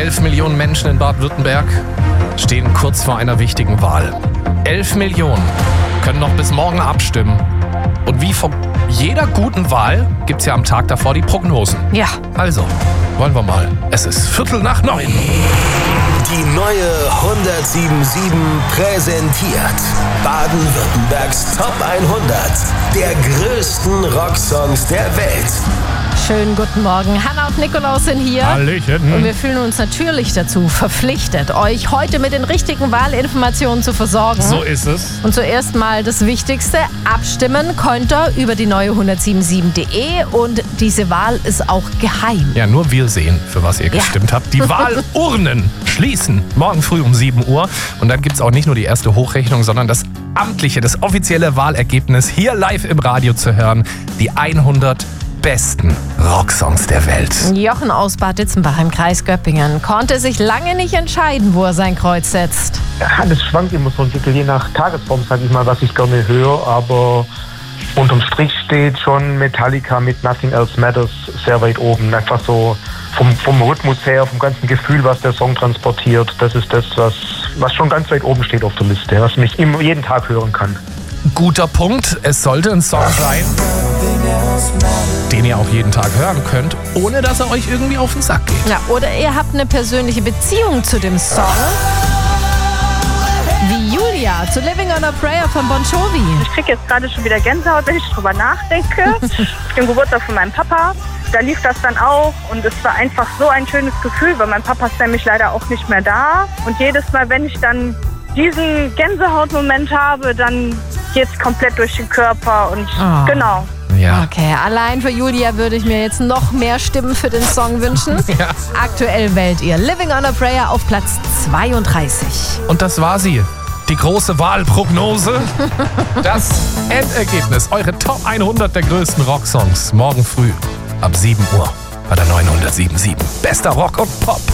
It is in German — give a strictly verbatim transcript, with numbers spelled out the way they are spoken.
elf Millionen Menschen in Baden-Württemberg stehen kurz vor einer wichtigen Wahl. elf Millionen können noch bis morgen abstimmen. Und wie vor jeder guten Wahl gibt es ja am Tag davor die Prognosen. Ja. Also, wollen wir mal. Es ist Viertel nach neun. Die neue hundertsieben Komma sieben präsentiert Baden-Württembergs Top hundert der größten Rocksongs der Welt. Schönen guten Morgen. Hanna und Nikolaus sind hier. Hallöchen. Und wir fühlen uns natürlich dazu verpflichtet, euch heute mit den richtigen Wahlinformationen zu versorgen. So ist es. Und zuerst mal das Wichtigste. Abstimmen könnt ihr über die neue hundertsieben Punkt sieben Punkt de und diese Wahl ist auch geheim. Ja, nur wir sehen, für was ihr Ja. gestimmt habt. Die Wahlurnen schließen morgen früh um sieben Uhr. Und dann gibt es auch nicht nur die erste Hochrechnung, sondern das amtliche, das offizielle Wahlergebnis hier live im Radio zu hören. Die hundert besten Rocksongs der Welt. Jochen aus Bad Ditzenbach im Kreis Göppingen konnte sich lange nicht entscheiden, wo er sein Kreuz setzt. Ja, das schwankt immer so ein bisschen, je nach Tagesform, sag ich mal, was ich gerne höre, aber unterm Strich steht schon Metallica mit Nothing Else Matters sehr weit oben. Einfach so vom, vom Rhythmus her, vom ganzen Gefühl, was der Song transportiert, das ist das, was, was schon ganz weit oben steht auf der Liste, was mich immer, jeden Tag hören kann. Guter Punkt. Es sollte ein Song sein, den ihr auch jeden Tag hören könnt, ohne dass er euch irgendwie auf den Sack geht. Ja, oder ihr habt eine persönliche Beziehung zu dem Song. Wie Julia zu Living on a Prayer von Bon Jovi. Ich kriege jetzt gerade schon wieder Gänsehaut, wenn ich drüber nachdenke. Den Geburtstag von meinem Papa, da lief das dann auch und es war einfach so ein schönes Gefühl, weil mein Papa ist nämlich leider auch nicht mehr da. Und jedes Mal, wenn ich dann diesen Gänsehautmoment habe, dann geht es komplett durch den Körper und Oh. genau. Ja. Okay, allein für Julia würde ich mir jetzt noch mehr Stimmen für den Song wünschen. Ja. Aktuell wählt ihr Living on a Prayer auf Platz zweiunddreißig. Und das war sie. Die große Wahlprognose. Das Endergebnis. Eure Top hundert der größten Rocksongs. Morgen früh ab sieben Uhr bei der neuen hundertsieben Komma sieben. Bester Rock und Pop.